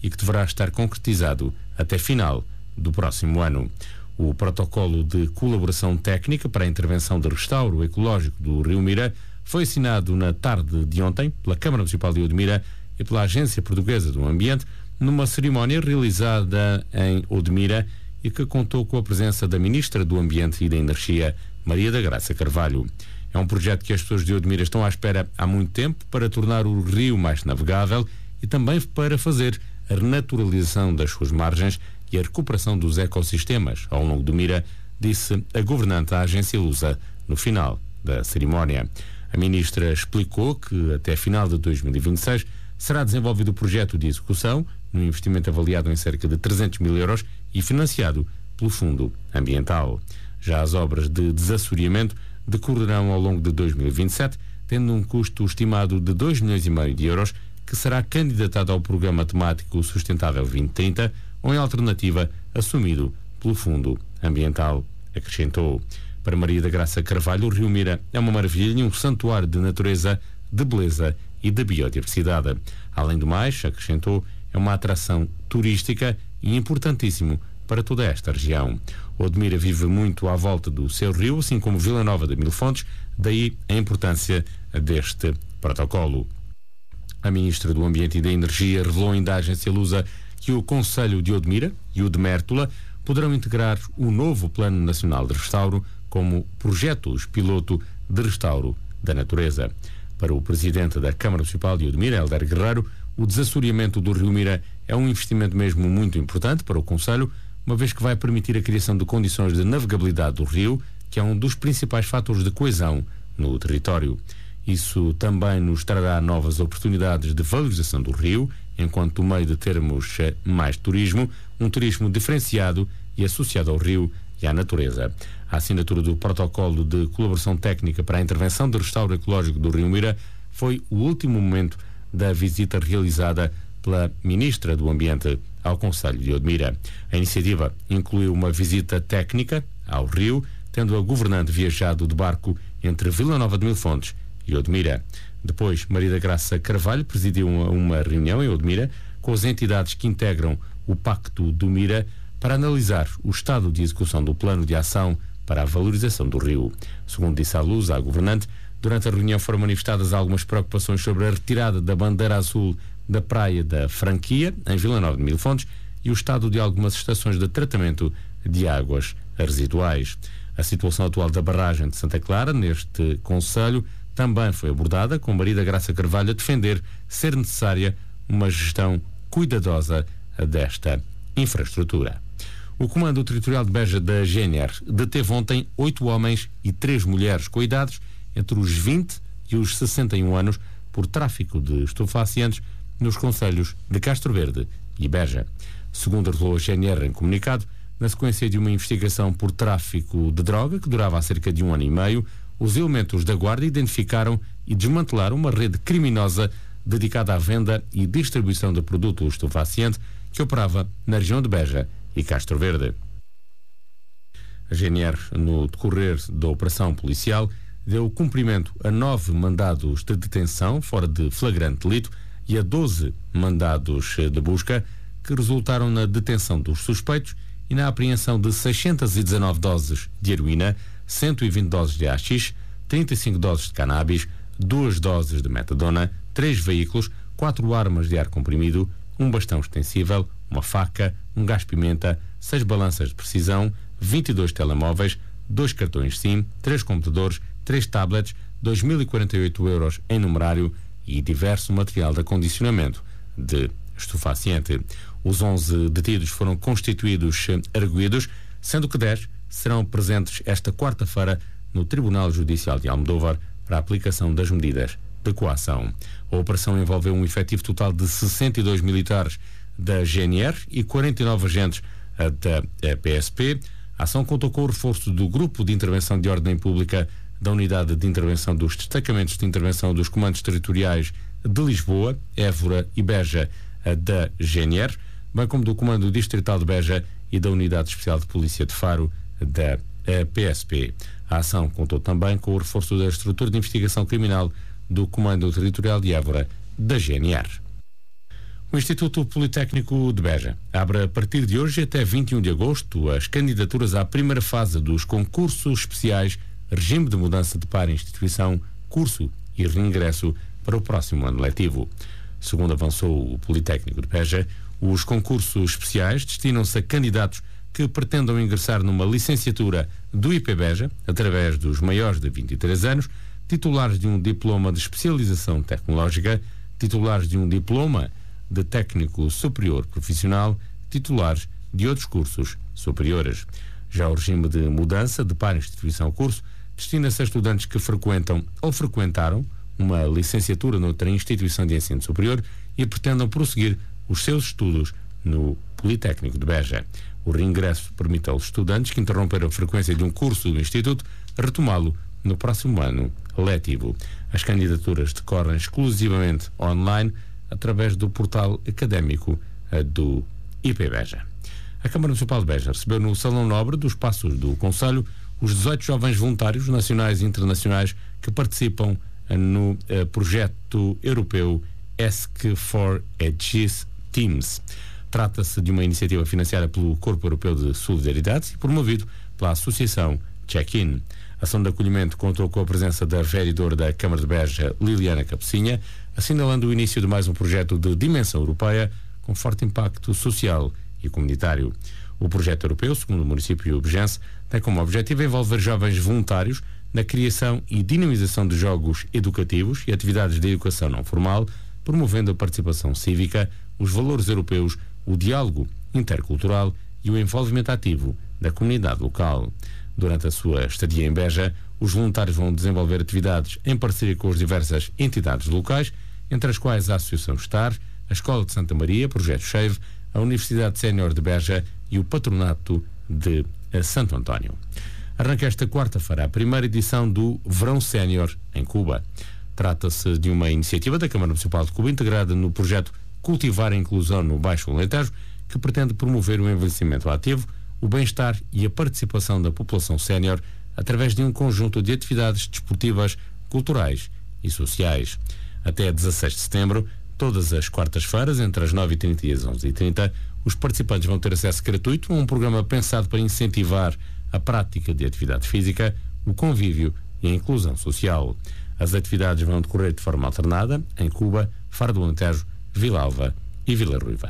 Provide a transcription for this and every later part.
e que deverá estar concretizado até final do próximo ano. O protocolo de colaboração técnica para a intervenção de restauro ecológico do Rio Mira foi assinado na tarde de ontem pela Câmara Municipal de Odmira e pela Agência Portuguesa do Ambiente numa cerimónia realizada em Odmira e que contou com a presença da Ministra do Ambiente e da Energia, Maria da Graça Carvalho. É um projeto que as pessoas de Odmira estão à espera há muito tempo para tornar o rio mais navegável e também para fazer a renaturalização das suas margens e a recuperação dos ecossistemas ao longo do Mira, disse a governante da agência Lusa no final da cerimónia. A ministra explicou que até final de 2026 será desenvolvido o projeto de execução, num investimento avaliado em cerca de 300 mil euros e financiado pelo Fundo Ambiental. Já as obras de desassoreamento decorrerão ao longo de 2027, tendo um custo estimado de 2,5 milhões de euros, que será candidatado ao Programa Temático Sustentável 2030, ou em alternativa assumido pelo Fundo Ambiental, acrescentou. Para Maria da Graça Carvalho, o Rio Mira é uma maravilha e um santuário de natureza, de beleza e de biodiversidade. Além do mais, acrescentou, é uma atração turística e importantíssimo para toda esta região. Odmira vive muito à volta do seu rio, assim como Vila Nova de Mil Fontes, daí a importância deste protocolo. A Ministra do Ambiente e da Energia revelou ainda à agência Lusa que o Concelho de Odmira e o de Mértola poderão integrar o novo Plano Nacional de Restauro como projetos piloto de restauro da natureza. Para o Presidente da Câmara Municipal de Odmira, Helder Guerreiro, o desassoreamento do Rio Mira é um investimento mesmo muito importante para o Concelho, uma vez que vai permitir a criação de condições de navegabilidade do rio, que é um dos principais fatores de coesão no território. Isso também nos trará novas oportunidades de valorização do rio, enquanto meio de termos mais turismo, um turismo diferenciado e associado ao rio e à natureza. A assinatura do protocolo de colaboração técnica para a intervenção de restauro ecológico do Rio Mira foi o último momento da visita realizada pela Ministra do Ambiente ao Concelho de Odmira. A iniciativa incluiu uma visita técnica ao rio, tendo a governante viajado de barco entre Vila Nova de Mil Fontes e Odmira. Depois, Maria da Graça Carvalho presidiu uma reunião em Odmira com as entidades que integram o Pacto do Mira para analisar o estado de execução do plano de ação para a valorização do rio. Segundo disse à Luz, a governante, durante a reunião foram manifestadas algumas preocupações sobre a retirada da bandeira azul da praia da Franquia, em Vila Nova de Mil Fontes, e o estado de algumas estações de tratamento de águas residuais. A situação atual da barragem de Santa Clara, neste concelho, também foi abordada, com Maria da Graça Carvalho a defender ser necessária uma gestão cuidadosa desta infraestrutura. O Comando Territorial de Beja da GNR deteve ontem 8 homens e 3 mulheres com idades entre os 20 e os 61 anos por tráfico de estupefacientes nos concelhos de Castro Verde e Beja. Segundo revelou a GNR em comunicado, na sequência de uma investigação por tráfico de droga que durava há cerca de 1 ano e meio, os elementos da Guarda identificaram e desmantelaram uma rede criminosa dedicada à venda e distribuição de produto estupefaciente que operava na região de Beja e Castro Verde. A GNR, no decorrer da operação policial, deu cumprimento a 9 mandados de detenção fora de flagrante delito e a 12 mandados de busca que resultaram na detenção dos suspeitos e na apreensão de 619 doses de heroína, 120 doses de haxixe, 35 doses de cannabis, 2 doses de metadona, 3 veículos, 4 armas de ar comprimido, um bastão extensível, uma faca, um gás-pimenta, 6 balanças de precisão, 22 telemóveis, 2 cartões SIM, 3 computadores, 3 tablets, 2.048 euros em numerário e diverso material de acondicionamento de estupefaciente. Os 11 detidos foram constituídos arguidos, sendo que 10 serão presentes esta quarta-feira no Tribunal Judicial de Almodóvar para a aplicação das medidas de coação. A operação envolveu um efetivo total de 62 militares da GNR e 49 agentes da PSP. A ação contou com o reforço do Grupo de Intervenção de Ordem Pública da Unidade de Intervenção dos Destacamentos de Intervenção dos Comandos Territoriais de Lisboa, Évora e Beja da GNR, bem como do Comando Distrital de Beja e da Unidade Especial de Polícia de Faro da PSP. A ação contou também com o reforço da estrutura de investigação criminal do Comando Territorial de Évora da GNR. O Instituto Politécnico de Beja abre a partir de hoje até 21 de agosto as candidaturas à primeira fase dos concursos especiais Regime de Mudança de Par Instituição, Curso e Reingresso para o próximo ano letivo. Segundo avançou o Politécnico de Beja, os concursos especiais destinam-se a candidatos que pretendam ingressar numa licenciatura do IP Beja, através dos maiores de 23 anos, titulares de um diploma de especialização tecnológica, titulares de um diploma de técnico superior profissional, titulares de outros cursos superiores. Já o regime de mudança de par instituição-curso destina-se a estudantes que frequentam ou frequentaram uma licenciatura noutra instituição de ensino superior e pretendam prosseguir os seus estudos no Politécnico de Beja. O reingresso permite aos estudantes que interromperam a frequência de um curso do Instituto retomá-lo no próximo ano letivo. As candidaturas decorrem exclusivamente online através do portal académico do IP Beja. A Câmara Municipal de Beja recebeu no Salão Nobre dos Passos do Concelho os 18 jovens voluntários nacionais e internacionais que participam no projeto europeu ESC4EGIS Teams. Trata-se de uma iniciativa financiada pelo Corpo Europeu de Solidariedade e promovido pela Associação Check-in. A ação de acolhimento contou com a presença da vereadora da Câmara de Beja, Liliana Capecinha, assinalando o início de mais um projeto de dimensão europeia com forte impacto social e comunitário. O projeto europeu, segundo o município bejense, tem como objetivo envolver jovens voluntários na criação e dinamização de jogos educativos e atividades de educação não formal, promovendo a participação cívica, os valores europeus, o diálogo intercultural e o envolvimento ativo da comunidade local. Durante a sua estadia em Beja, os voluntários vão desenvolver atividades em parceria com as diversas entidades locais, entre as quais a Associação STAR, a Escola de Santa Maria, Projeto Chave, a Universidade Sénior de Beja e o Patronato de Santo António. Arranca esta quarta-feira a primeira edição do Verão Sénior em Cuba. Trata-se de uma iniciativa da Câmara Municipal de Cuba integrada no projeto Cultivar a Inclusão no Baixo Alentejo, que pretende promover o envelhecimento ativo, o bem-estar e a participação da população sénior através de um conjunto de atividades desportivas, culturais e sociais. Até 16 de setembro, todas as quartas-feiras, entre as 9h30 e as 11h30, os participantes vão ter acesso gratuito a um programa pensado para incentivar a prática de atividade física, o convívio e a inclusão social. As atividades vão decorrer de forma alternada em Cuba, Faro do Alentejo, Vila Alva e Vila Ruiva.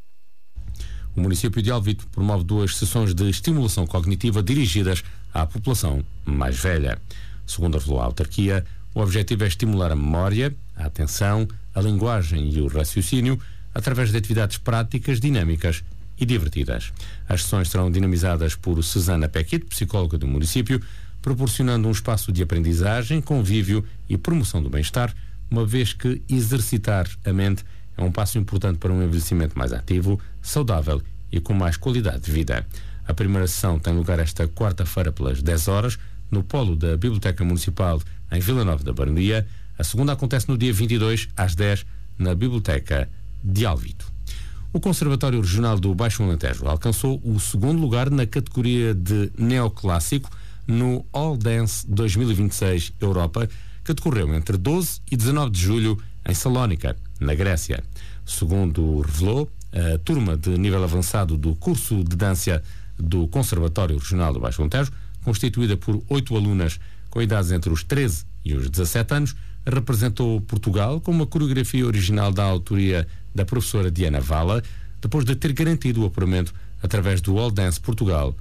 O município de Alvito promove 2 sessões de estimulação cognitiva dirigidas à população mais velha. Segundo revelou a autarquia, o objetivo é estimular a memória, a atenção, a linguagem e o raciocínio através de atividades práticas, dinâmicas e divertidas. As sessões serão dinamizadas por Susana Pequito, psicóloga do município, proporcionando um espaço de aprendizagem, convívio e promoção do bem-estar, uma vez que exercitar a mente é um passo importante para um envelhecimento mais ativo, saudável e com mais qualidade de vida. A primeira sessão tem lugar esta quarta-feira pelas 10 horas, no polo da Biblioteca Municipal em Vila Nova da Baronia. A segunda acontece no dia 22, às 10, na Biblioteca de Alvito. O Conservatório Regional do Baixo Alentejo alcançou o 2º lugar na categoria de neoclássico no All Dance 2026 Europa, que decorreu entre 12 e 19 de julho em Salónica, na Grécia. Segundo revelou a turma de nível avançado do curso de dança do Conservatório Regional do Baixo Alentejo, constituída por 8 alunas com idades entre os 13 e os 17 anos, representou Portugal com uma coreografia original da autoria da professora Diana Vala, depois de ter garantido o apuramento através do All Dance Portugal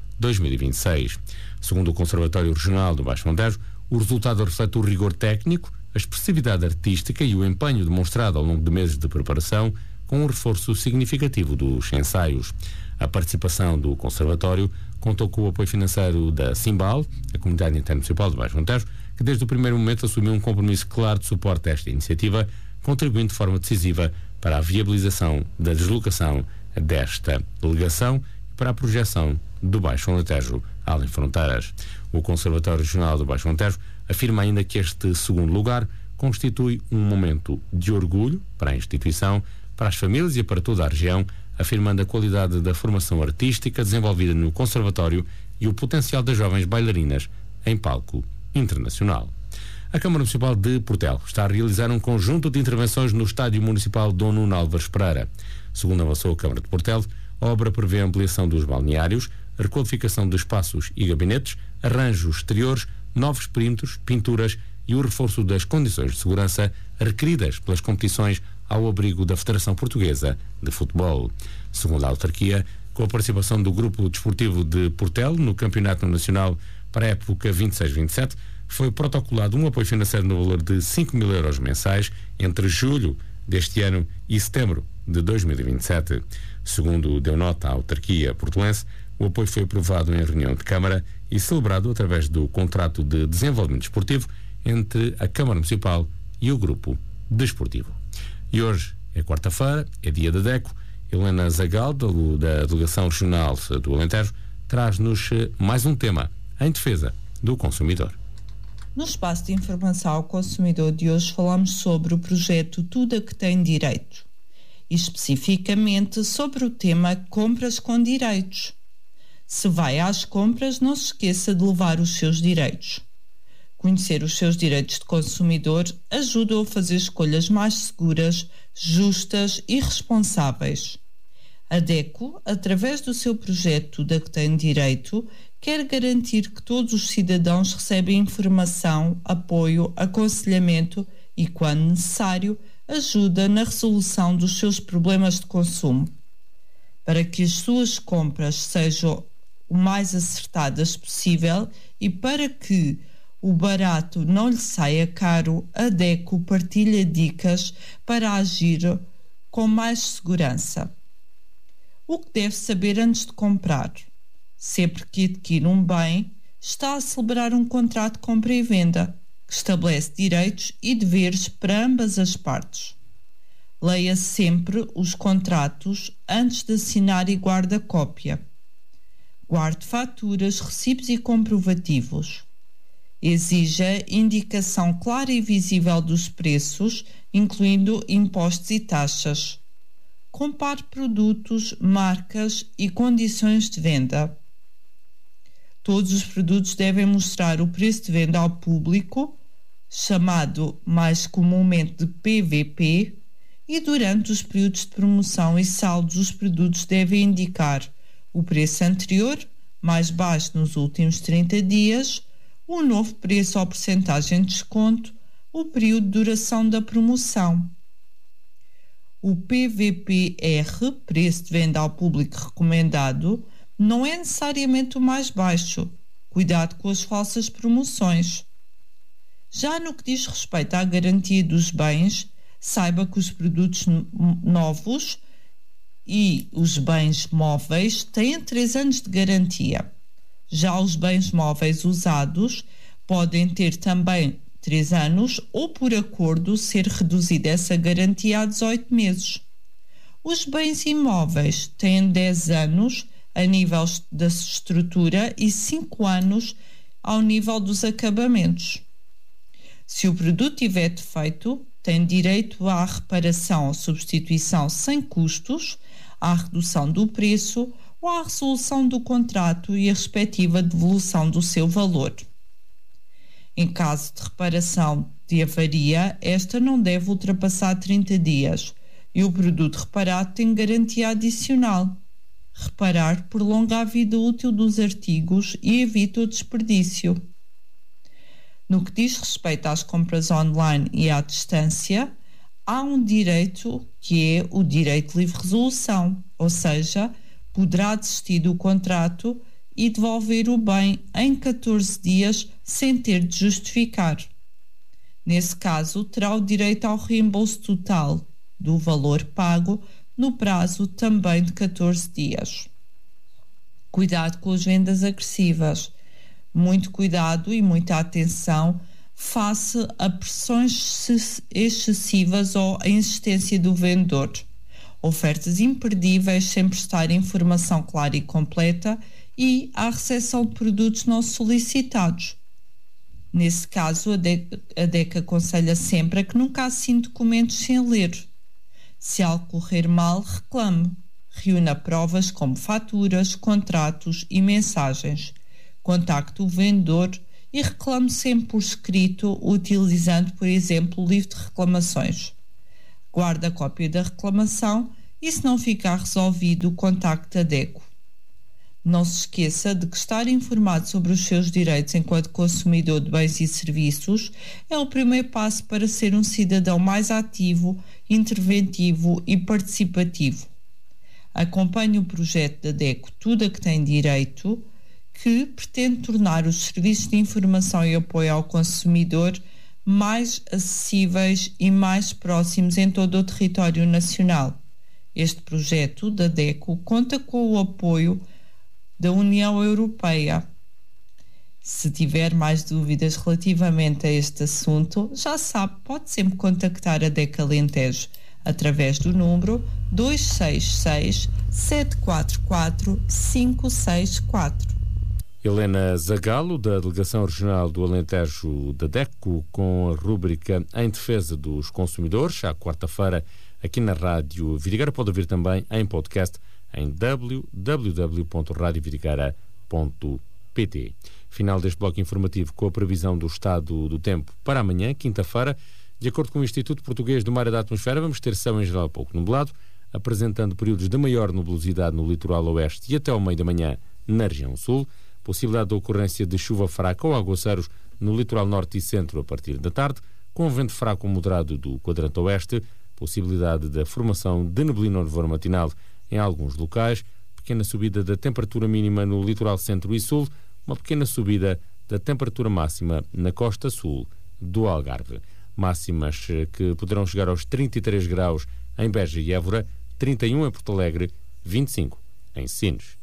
2026. Segundo o Conservatório Regional do Baixo Alentejo, o resultado reflete o rigor técnico, a expressividade artística e o empenho demonstrado ao longo de meses de preparação, com um reforço significativo dos ensaios. A participação do Conservatório contou com o apoio financeiro da Simbal, a Comunidade Intermunicipal do Baixo Alentejo, que desde o primeiro momento assumiu um compromisso claro de suporte a esta iniciativa, contribuindo de forma decisiva para a viabilização da deslocação desta delegação e para a projeção do Baixo Alentejo além fronteiras. O Conservatório Regional do Baixo Alentejo afirma ainda que este 2º lugar constitui um momento de orgulho para a instituição, para as famílias e para toda a região, afirmando a qualidade da formação artística desenvolvida no Conservatório e o potencial das jovens bailarinas em palco internacional. A Câmara Municipal de Portel está a realizar um conjunto de intervenções no Estádio Municipal Dom Nuno Álvares Pereira. Segundo avançou a Câmara de Portel, a obra prevê a ampliação dos balneários, a requalificação de espaços e gabinetes, arranjos exteriores, novos perímetros, pinturas e o reforço das condições de segurança requeridas pelas competições ao abrigo da Federação Portuguesa de Futebol. Segundo a autarquia, com a participação do Grupo Desportivo de Portel no Campeonato Nacional para a época 26-27, foi protocolado um apoio financeiro no valor de 5.000 euros mensais entre julho deste ano e setembro de 2027. Segundo deu nota à autarquia portelense, o apoio foi aprovado em reunião de Câmara e celebrado através do contrato de desenvolvimento desportivo entre a Câmara Municipal e o Grupo Desportivo. E hoje é quarta-feira, é dia da DECO. Helena Zagal, da Delegação Regional do Alentejo, traz-nos mais um tema em defesa do consumidor. No espaço de informação ao consumidor de hoje falamos sobre o projeto Tudo a que tem direito e especificamente sobre o tema compras com direitos. Se vai às compras, não se esqueça de levar os seus direitos. Conhecer os seus direitos de consumidor ajuda-o a fazer escolhas mais seguras, justas e responsáveis. A DECO, através do seu projeto Tudo a que tem direito, quer garantir que todos os cidadãos recebem informação, apoio, aconselhamento e, quando necessário, ajuda na resolução dos seus problemas de consumo. Para que as suas compras sejam o mais acertadas possível e para que o barato não lhe saia caro, a DECO partilha dicas para agir com mais segurança. O que deve saber antes de comprar? Sempre que adquire um bem, está a celebrar um contrato de compra e venda, que estabelece direitos e deveres para ambas as partes. Leia sempre os contratos antes de assinar e guarde a cópia. Guarde faturas, recibos e comprovativos. Exija indicação clara e visível dos preços, incluindo impostos e taxas. Compare produtos, marcas e condições de venda. Todos os produtos devem mostrar o preço de venda ao público, chamado mais comumente de PVP, e durante os períodos de promoção e saldos os produtos devem indicar o preço anterior, mais baixo nos últimos 30 dias, o novo preço ou percentagem de desconto, o período de duração da promoção. O PVPR, preço de venda ao público recomendado, não é necessariamente o mais baixo. Cuidado com as falsas promoções. Já no que diz respeito à garantia dos bens, saiba que os produtos novos e os bens móveis têm 3 anos de garantia. Já os bens móveis usados podem ter também 3 anos ou, por acordo, ser reduzida essa garantia a 18 meses. Os bens imóveis têm 10 anos a nível da estrutura e 5 anos ao nível dos acabamentos. Se o produto tiver defeito, tem direito à reparação ou substituição sem custos, à redução do preço ou à resolução do contrato e a respectiva devolução do seu valor. Em caso de reparação de avaria, esta não deve ultrapassar 30 dias e o produto reparado tem garantia adicional. Reparar prolonga a vida útil dos artigos e evita o desperdício. No que diz respeito às compras online e à distância, há um direito que é o direito de livre resolução, ou seja, poderá desistir do contrato e devolver o bem em 14 dias sem ter de justificar. Nesse caso, terá o direito ao reembolso total do valor pago no prazo também de 14 dias. Cuidado com as vendas agressivas. Muito cuidado e muita atenção face a pressões excessivas ou a insistência do vendedor. Ofertas imperdíveis sem prestar informação clara e completa e a recepção de produtos não solicitados. Nesse caso, a DEC aconselha sempre a que nunca assine documentos sem ler. Se algo correr mal, reclame. Reúna provas como faturas, contratos e mensagens. Contacte o vendedor e reclame sempre por escrito, utilizando, por exemplo, o livro de reclamações. Guarde a cópia da reclamação e, se não ficar resolvido, contacte a DECO. Não se esqueça de que estar informado sobre os seus direitos enquanto consumidor de bens e serviços é o primeiro passo para ser um cidadão mais ativo, interventivo e participativo. Acompanhe o projeto da DECO Tudo a que tem direito, que pretende tornar os serviços de informação e apoio ao consumidor mais acessíveis e mais próximos em todo o território nacional. Este projeto da DECO conta com o apoio da União Europeia. Se tiver mais dúvidas relativamente a este assunto, já sabe, pode sempre contactar a DECO Alentejo através do número 266 744 564. Helena Zagalo, da Delegação Regional do Alentejo da DECO, com a rúbrica Em Defesa dos Consumidores, à quarta-feira, aqui na Rádio Vidigueira. Pode ouvir também em podcast em www.radiovidigueira.pt. Final deste bloco informativo com a previsão do estado do tempo para amanhã, quinta-feira. De acordo com o Instituto Português do Mar e da Atmosfera, vamos ter céu em geral pouco nublado, apresentando períodos de maior nubosidade no litoral oeste e até ao meio da manhã na região sul. Possibilidade de ocorrência de chuva fraca ou aguaceiros no litoral norte e centro a partir da tarde, com vento fraco ou moderado do quadrante oeste. Possibilidade da formação de neblina ou nevoeiro matinal em alguns locais, pequena subida da temperatura mínima no litoral centro e sul, uma pequena subida da temperatura máxima na costa sul do Algarve. Máximas que poderão chegar aos 33 graus em Beja e Évora, 31 em Porto Alegre, 25 em Sines.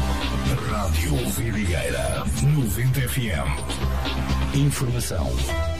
Rádio Vidigueira 90 FM. Informação